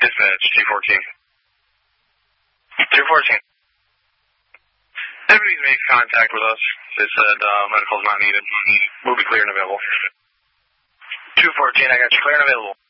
Dispatch, 214. 214. Deputies made contact with us. They said medical is not needed. We'll be clear and available. 214, I got you clear and available.